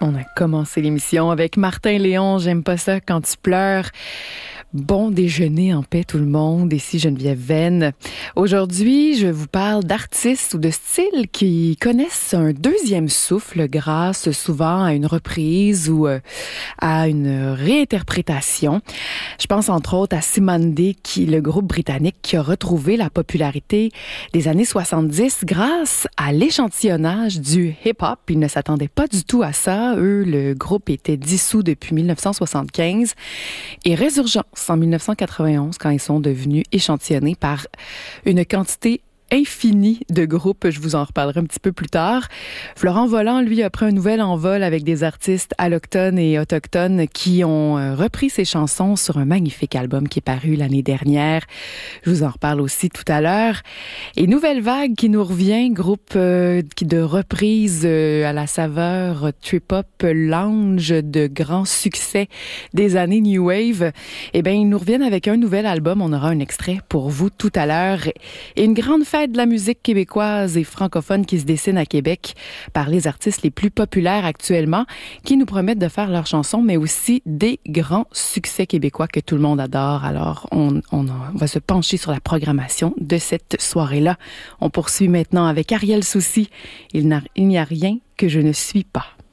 On a commencé l'émission avec Martin Léon, J'aime pas ça quand tu pleures. Bon déjeuner en paix tout le monde, ici Geneviève Venn. Aujourd'hui, je vous parle d'artistes ou de styles qui connaissent un deuxième souffle grâce souvent à une reprise ou à une réinterprétation. Je pense entre autres à Simone Day, le groupe britannique qui a retrouvé la popularité des années 70 grâce à l'échantillonnage du hip-hop. Ils ne s'attendaient pas du tout à ça. Eux, le groupe était dissous depuis 1975 et Résurgence en 1991 quand ils sont devenus échantillonnés par une quantité infinie de groupes. Je vous en reparlerai un petit peu plus tard. Florent Volant, lui, a pris un nouvel envol avec des artistes allochtones et autochtones qui ont repris ses chansons sur un magnifique album qui est paru l'année dernière. Je vous en reparle aussi tout à l'heure. Et Nouvelle Vague qui nous revient, groupe de reprise à la saveur trip-hop lounge de grand succès des années New Wave. Eh bien, ils nous reviennent avec un nouvel album. On aura un extrait pour vous tout à l'heure. Et une grande fête de la musique québécoise et francophone qui se dessine à Québec par les artistes les plus populaires actuellement qui nous promettent de faire leurs chansons, mais aussi des grands succès québécois que tout le monde adore. Alors, on va se pencher sur la programmation de cette soirée-là. On poursuit maintenant avec Ariel Soucy. Il n'y a rien que je ne suis pas.